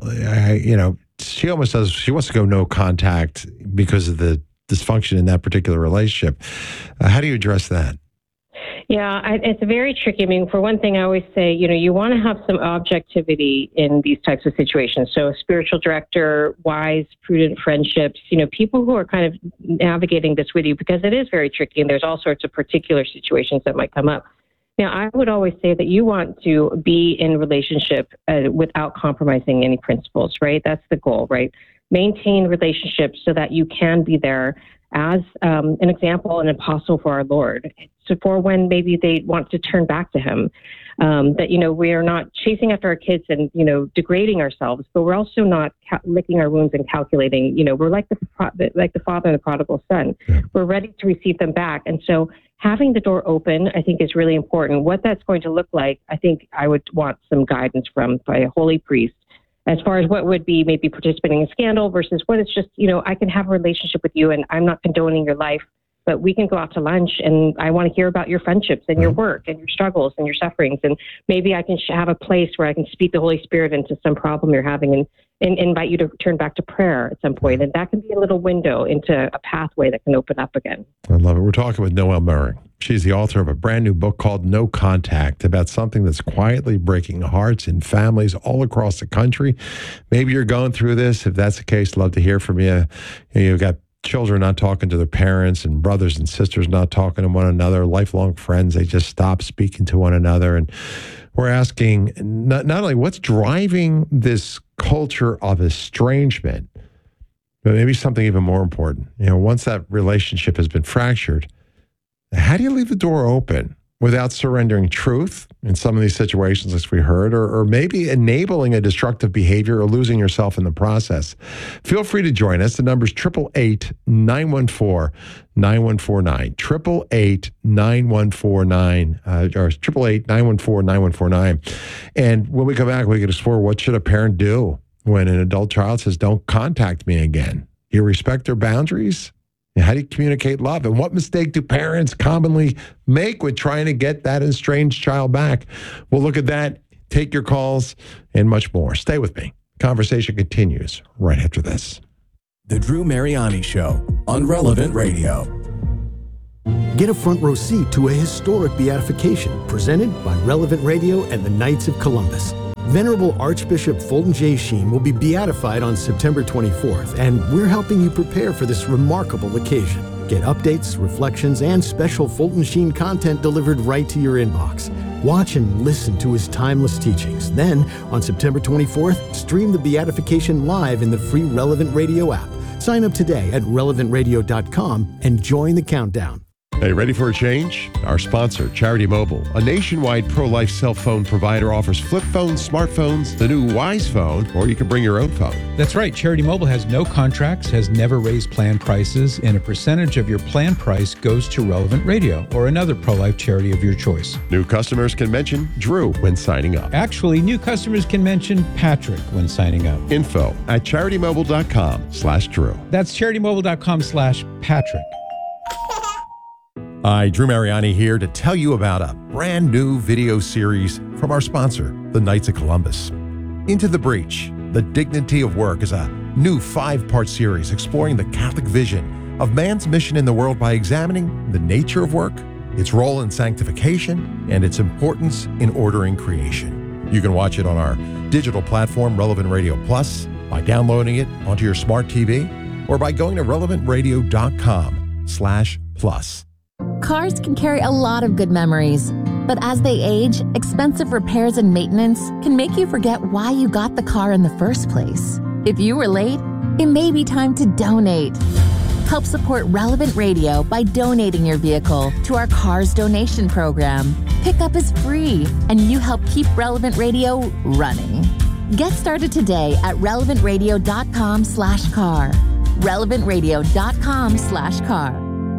She almost says she wants to go no contact because of the dysfunction in that particular relationship. How do you address that? Yeah, it's very tricky. I mean, for one thing, I always say, you want to have some objectivity in these types of situations. So a spiritual director, wise, prudent friendships, people who are kind of navigating this with you, because it is very tricky and there's all sorts of particular situations that might come up. Now, I would always say that you want to be in relationship without compromising any principles, right? That's the goal, right? Maintain relationships so that you can be there as an example, an apostle for our Lord. So for when maybe they want to turn back to him, that, we are not chasing after our kids and, degrading ourselves, but we're also not licking our wounds and calculating, we're like the father and the prodigal son. We're ready to receive them back. And so having the door open, I think, is really important. What that's going to look like, I think I would want some guidance by a holy priest as far as what would be maybe participating in scandal versus what it's just, I can have a relationship with you and I'm not condoning your life, but we can go out to lunch and I want to hear about your friendships and your work and your struggles and your sufferings. And maybe I can have a place where I can speak the Holy Spirit into some problem you're having and invite you to turn back to prayer at some point. And that can be a little window into a pathway that can open up again. I love it. We're talking with Noelle Murray. She's the author of a brand new book called No Contact, about something that's quietly breaking hearts in families all across the country. Maybe you're going through this. If that's the case, love to hear from you. You've got children not talking to their parents and brothers and sisters not talking to one another, lifelong friends, they just stop speaking to one another. And we're asking not only what's driving this culture of estrangement, But maybe something even more important. Once that relationship has been fractured, how do you leave the door open without surrendering truth in some of these situations, as we heard, or maybe enabling a destructive behavior or losing yourself in the process? Feel free to join us. The number's 888-914-9149. 888-9149, or 888-914-9149. And when we come back, we can explore what should a parent do when an adult child says, don't contact me again. Do you respect their boundaries? And how do you communicate love? And what mistake do parents commonly make with trying to get that estranged child back? We'll look at that, take your calls, and much more. Stay with me. Conversation continues right after this. The Drew Mariani Show on Relevant Radio. Get a front row seat to a historic beatification presented by Relevant Radio and the Knights of Columbus. Venerable Archbishop Fulton J. Sheen will be beatified on September 24th, and we're helping you prepare for this remarkable occasion. Get updates, reflections, and special Fulton Sheen content delivered right to your inbox. Watch and listen to his timeless teachings. Then, on September 24th, stream the beatification live in the free Relevant Radio app. Sign up today at relevantradio.com and join the countdown. Hey, ready for a change? Our sponsor, Charity Mobile, a nationwide pro-life cell phone provider, offers flip phones, smartphones, the new Wise phone, or you can bring your own phone. That's right. Charity Mobile has no contracts, has never raised plan prices, and a percentage of your plan price goes to Relevant Radio or another pro-life charity of your choice. New customers can mention Drew when signing up. Actually, new customers can mention Patrick when signing up. Info at CharityMobile.com/Drew. That's CharityMobile.com/Patrick. Hi, Drew Mariani here to tell you about a brand new video series from our sponsor, the Knights of Columbus. Into the Breach, The Dignity of Work is a new 5-part series exploring the Catholic vision of man's mission in the world by examining the nature of work, its role in sanctification, and its importance in ordering creation. You can watch it on our digital platform, Relevant Radio Plus, by downloading it onto your smart TV, or by going to relevantradio.com/plus. Cars can carry a lot of good memories, but as they age, expensive repairs and maintenance can make you forget why you got the car in the first place. If you were late, it may be time to donate. Help support Relevant Radio by donating your vehicle to our Cars Donation Program. Pickup is free, and you help keep Relevant Radio running. Get started today at relevantradio.com/car. relevantradio.com/car.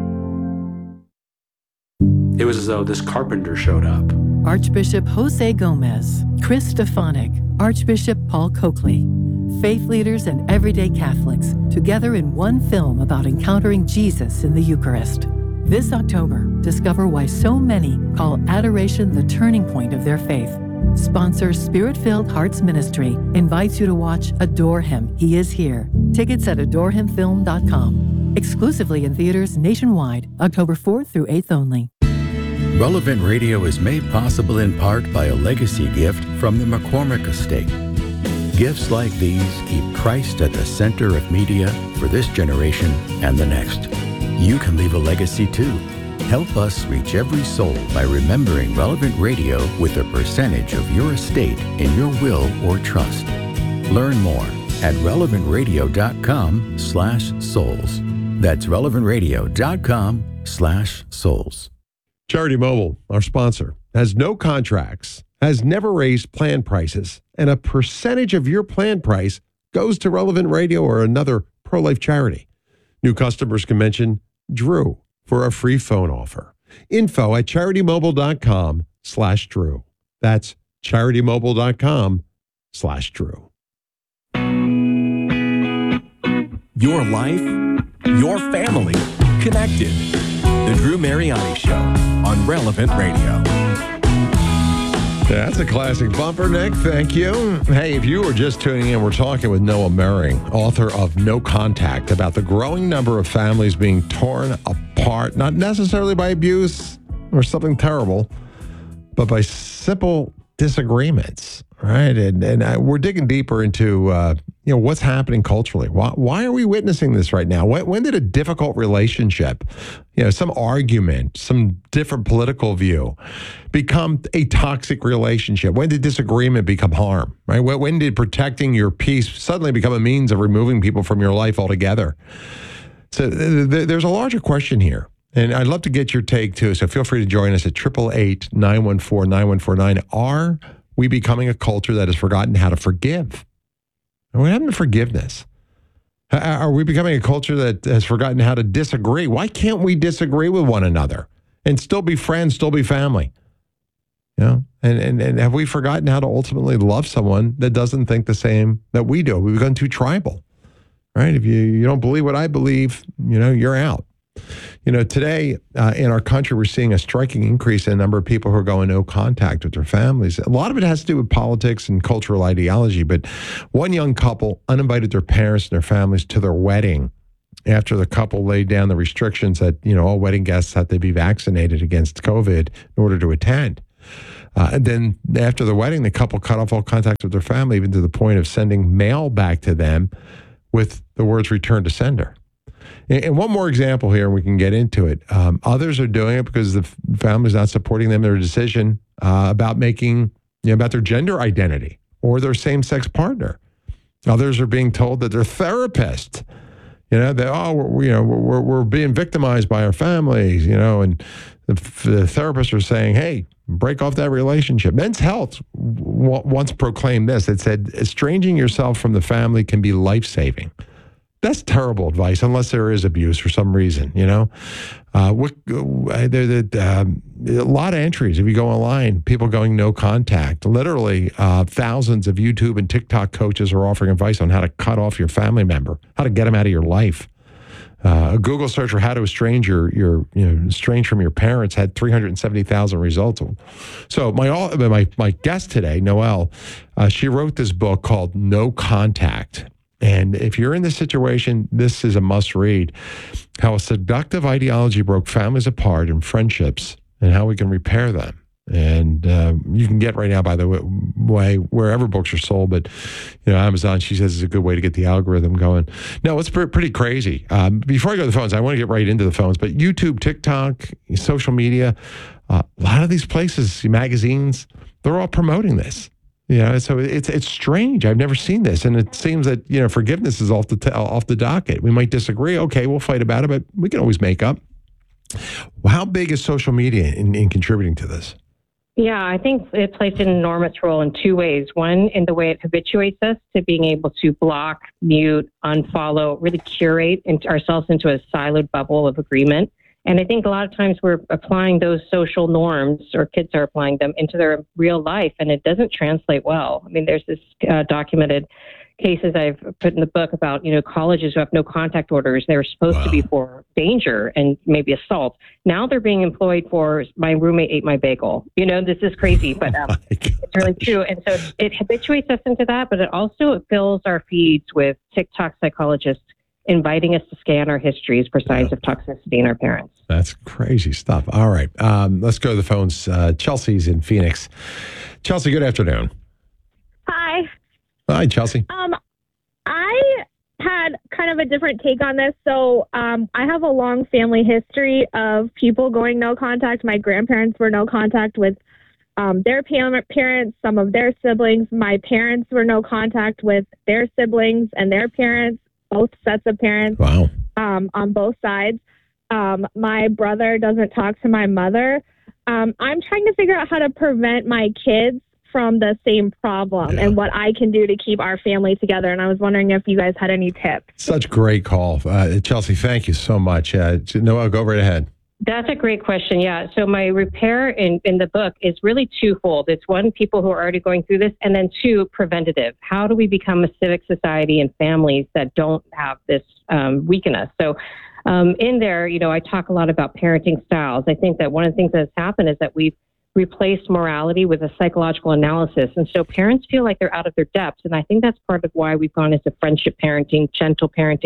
It was as though this carpenter showed up. Archbishop Jose Gomez, Chris Stefanik, Archbishop Paul Coakley, faith leaders and everyday Catholics together in one film about encountering Jesus in the Eucharist. This October, discover why so many call adoration the turning point of their faith. Sponsor Spirit-Filled Hearts Ministry invites you to watch Adore Him, He Is Here. Tickets at adorehimfilm.com. Exclusively in theaters nationwide, October 4th through 8th only. Relevant Radio is made possible in part by a legacy gift from the McCormick Estate. Gifts like these keep Christ at the center of media for this generation and the next. You can leave a legacy too. Help us reach every soul by remembering Relevant Radio with a percentage of your estate in your will or trust. Learn more at relevantradio.com/souls. That's relevantradio.com/souls. Charity Mobile, our sponsor, has no contracts, has never raised plan prices, and a percentage of your plan price goes to Relevant Radio or another pro-life charity. New customers can mention Drew for a free phone offer. Info at CharityMobile.com/Drew. That's CharityMobile.com/Drew. Your life, your family, connected. The Drew Mariani Show on Relevant Radio. That's a classic bumper, Nick. Thank you. Hey, if you were just tuning in, we're talking with Noah Mering, author of No Contact, about the growing number of families being torn apart, not necessarily by abuse or something terrible, but by simple disagreements. right? And we're digging deeper into what's happening culturally. Why are we witnessing this right now? When did a difficult relationship, some argument, some different political view, become a toxic relationship? When did disagreement become harm? Right? When did protecting your peace suddenly become a means of removing people from your life altogether? So there's a larger question here. And I'd love to get your take too. So feel free to join us at 888-914-9149. Are we becoming a culture that has forgotten how to forgive? What happened to forgiveness? Are we becoming a culture that has forgotten how to disagree? Why can't we disagree with one another and still be friends, still be family? And have we forgotten how to ultimately love someone that doesn't think the same that we do? We've gone too tribal, right? If you don't believe what I believe, you're out. Today in our country, we're seeing a striking increase in the number of people who are going no contact with their families. A lot of it has to do with politics and cultural ideology, but one young couple uninvited their parents and their families to their wedding after the couple laid down the restrictions that, all wedding guests had to be vaccinated against COVID in order to attend. And then after the wedding, the couple cut off all contact with their family, even to the point of sending mail back to them with the words "return to sender." And one more example here, and we can get into it. Others are doing it because the family's not supporting them in their decision about making, about their gender identity or their same-sex partner. Others are being told that their therapist, that we're being victimized by our families, and the therapists are saying, hey, break off that relationship. Men's Health once proclaimed this. It said, estranging yourself from the family can be life-saving. That's terrible advice, unless there is abuse for some reason, a lot of entries. If you go online, people going no contact. Literally, thousands of YouTube and TikTok coaches are offering advice on how to cut off your family member, how to get them out of your life. A Google search for how to estrange estrange from your parents had 370,000 results. So my guest today, Noelle, she wrote this book called No Contact. And if you're in this situation, this is a must read. How a seductive ideology broke families apart and friendships, and how we can repair them. And you can get right now, by the way, wherever books are sold, but Amazon, she says, is a good way to get the algorithm going. No, it's pretty crazy. Before I go to the phones, I want to get right into the phones, but YouTube, TikTok, social media, a lot of these places, magazines, they're all promoting this. So it's strange. I've never seen this, and it seems that forgiveness is off the docket. We might disagree. Okay, we'll fight about it, but we can always make up. How big is social media in contributing to this? Yeah, I think it plays an enormous role in two ways. One, in the way it habituates us to being able to block, mute, unfollow, really curate ourselves into a siloed bubble of agreement. And I think a lot of times we're applying those social norms, or kids are applying them, into their real life, and it doesn't translate well. I mean, there's this documented cases I've put in the book about, colleges who have no contact orders. They were supposed to be for danger and maybe assault. Now they're being employed for my roommate ate my bagel. This is crazy, but it's really true. And so it habituates us into that, but it also fills our feeds with TikTok psychologists inviting us to scan our histories for signs of toxicity in our parents. That's crazy stuff. All right. Let's go to the phones. Chelsea's in Phoenix. Chelsea, good afternoon. Hi. Hi, Chelsea. I had kind of a different take on this. So I have a long family history of people going no contact. My grandparents were no contact with their parents, some of their siblings. My parents were no contact with their siblings and their parents, both sets of parents. Wow. On both sides. My brother doesn't talk to my mother. I'm trying to figure out how to prevent my kids from the same problem and what I can do to keep our family together. And I was wondering if you guys had any tips. Such great call. Chelsea, thank you so much. Noelle, go right ahead. That's a great question. Yeah. So my repair in the book is really twofold. It's one, people who are already going through this, and then two, preventative. How do we become a civic society and families that don't have this weaken us? So in there, I talk a lot about parenting styles. I think that one of the things that has happened is that we've replaced morality with a psychological analysis. And so parents feel like they're out of their depths. And I think that's part of why we've gone into friendship parenting, gentle parenting,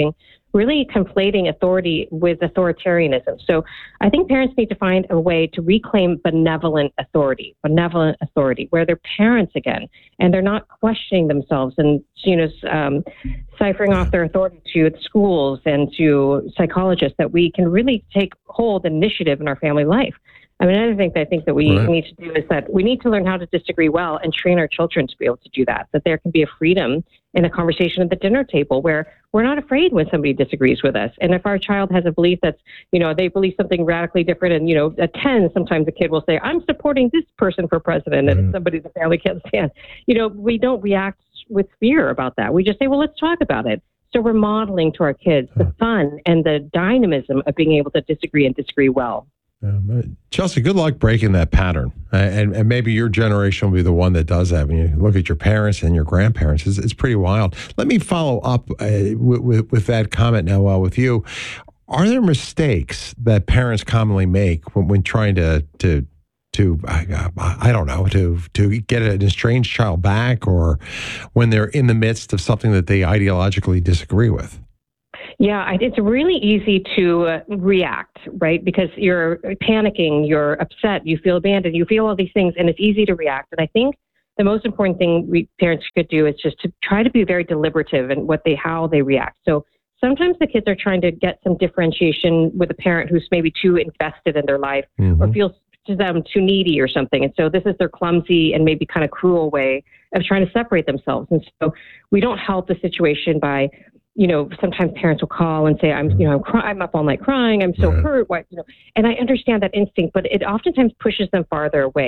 really conflating authority with authoritarianism. So I think parents need to find a way to reclaim benevolent authority, where they're parents again, and they're not questioning themselves and, ciphering off their authority to schools and to psychologists, that we can really take hold initiative in our family life. I mean, another thing that I think that we need to do is that we need to learn how to disagree well and train our children to be able to do that there can be a freedom in a conversation at the dinner table where we're not afraid when somebody disagrees with us. And if our child has a belief that's, they believe something radically different, and, at 10, sometimes a kid will say, I'm supporting this person for president, and it's somebody the family can't stand. We don't react with fear about that. We just say, well, let's talk about it. So we're modeling to our kids the fun and the dynamism of being able to disagree and disagree well. Chelsea, good luck breaking that pattern. And maybe your generation will be the one that does that. When you look at your parents and your grandparents, it's pretty wild. Let me follow up with that comment now with you. Are there mistakes that parents commonly make when trying to I don't know, to get an estranged child back, or when they're in the midst of something that they ideologically disagree with? Yeah, it's really easy to react, right? Because you're panicking, you're upset, you feel abandoned, you feel all these things, and it's easy to react. And I think the most important thing parents could do is just to try to be very deliberative in how they react. So sometimes the kids are trying to get some differentiation with a parent who's maybe too invested in their life or feels to them too needy or something. And so this is their clumsy and maybe kind of cruel way of trying to separate themselves. And so we don't help the situation by, sometimes parents will call and say, I'm up all night crying. I'm so hurt. And I understand that instinct, but it oftentimes pushes them farther away.